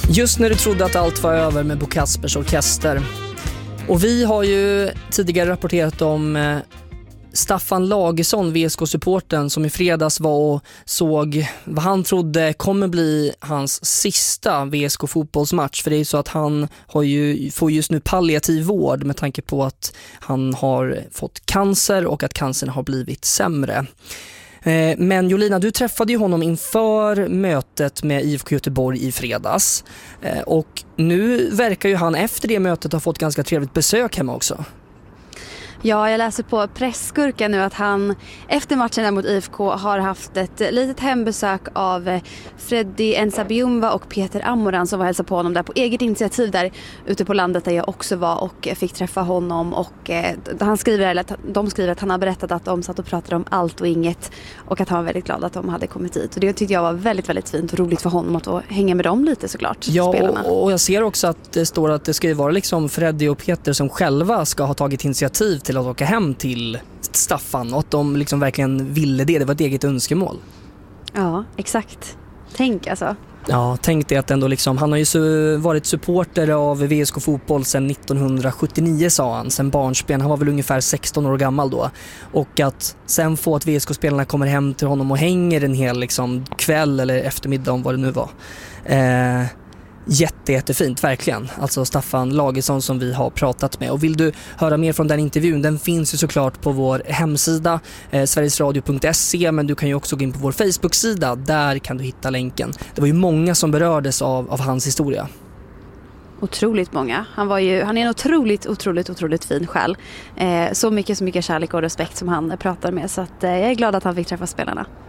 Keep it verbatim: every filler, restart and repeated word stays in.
Just när du trodde att allt var över med Bo Kaspers orkester. Och vi har ju tidigare rapporterat om eh, Staffan Lagesson, V S K-supporten, som i fredags var och såg vad han trodde kommer bli hans sista V S K-fotbollsmatch. För det är ju så att han har ju, får just nu palliativ vård med tanke på att han har fått cancer och att cancern har blivit sämre. Men Jolina, du träffade ju honom inför mötet med I F K Göteborg i fredags. Och nu verkar ju han efter det mötet ha fått ganska trevligt besök hemma också. Ja, jag läser på Pressgurka nu att han efter matchen där mot I F K har haft ett litet hembesök av Freddy Ensabiumba och Peter Amoran som var hälsa på honom där på eget initiativ där ute på landet där jag också var och fick träffa honom. Och eh, han skriver, eller de skriver att han har berättat att de satt och pratade om allt och inget och att han var väldigt glad att de hade kommit dit. Och det tyckte jag var väldigt, väldigt fint och roligt för honom att hänga med dem lite såklart. Ja, spelarna. Och, och jag ser också att det står att det ska ju vara liksom Freddy och Peter som själva ska ha tagit initiativ till att åka hem till Staffan och att de liksom verkligen ville det. Det var ett eget önskemål. Ja, exakt. Tänk alltså. Ja, tänk det att ändå liksom, han har ju su- varit supporter av V S K fotboll sedan nittonhundrasjuttionio sa han, sedan barnsben. Han var väl ungefär sexton år gammal då. Och att sen få att V S K-spelarna kommer hem till honom och hänger en hel liksom, kväll eller eftermiddag om vad det nu var. Eh... Jätte, jättefint, verkligen. Alltså Staffan Lagesson som vi har pratat med. Och vill du höra mer från den intervjun, den finns ju såklart på vår hemsida eh, sverigesradio punkt se, men du kan ju också gå in på vår Facebook-sida. Där kan du hitta länken. Det var ju många som berördes av, av hans historia. Otroligt många. Han, var ju, han är en otroligt, otroligt, otroligt fin själ. Eh, så mycket, så mycket kärlek och respekt som han pratar med. Så att, eh, jag är glad att han fick träffa spelarna.